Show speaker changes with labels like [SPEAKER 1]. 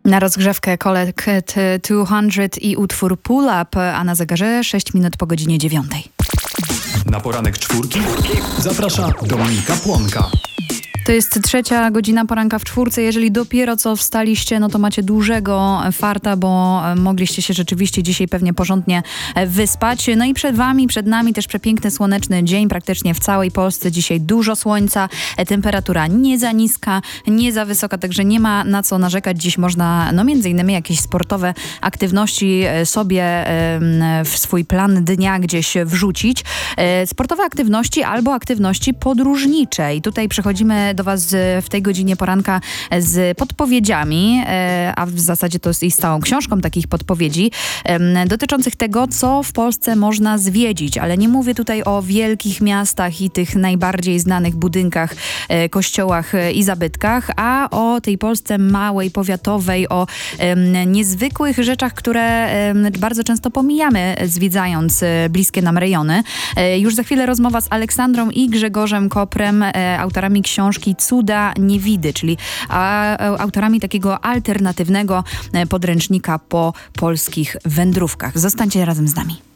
[SPEAKER 1] Na rozgrzewkę Collect 200 i utwór Pull Up, a na zegarze 6 minut po godzinie 9.
[SPEAKER 2] Na poranek czwórki zaprasza Dominika Płonka.
[SPEAKER 1] To jest 3 godzina poranka w czwórce. Jeżeli dopiero co wstaliście, no to macie dużego farta, bo mogliście się rzeczywiście dzisiaj pewnie porządnie wyspać. No i przed nami też przepiękny, słoneczny dzień. Praktycznie w całej Polsce dzisiaj dużo słońca. Temperatura nie za niska, nie za wysoka, także nie ma na co narzekać. Dziś można, między innymi jakieś sportowe aktywności sobie w swój plan dnia gdzieś wrzucić. Sportowe aktywności albo aktywności podróżnicze. I tutaj przechodzimy do Was w tej godzinie poranka z podpowiedziami, a w zasadzie to jest stałą książką takich podpowiedzi dotyczących tego, co w Polsce można zwiedzić. Ale nie mówię tutaj o wielkich miastach i tych najbardziej znanych budynkach, kościołach i zabytkach, a o tej Polsce małej, powiatowej, o niezwykłych rzeczach, które bardzo często pomijamy, zwiedzając bliskie nam rejony. Już za chwilę rozmowa z Aleksandrą i Grzegorzem Koprem, autorami książki Cuda Niewidy, czyli autorami takiego alternatywnego podręcznika po polskich wędrówkach. Zostańcie razem z nami.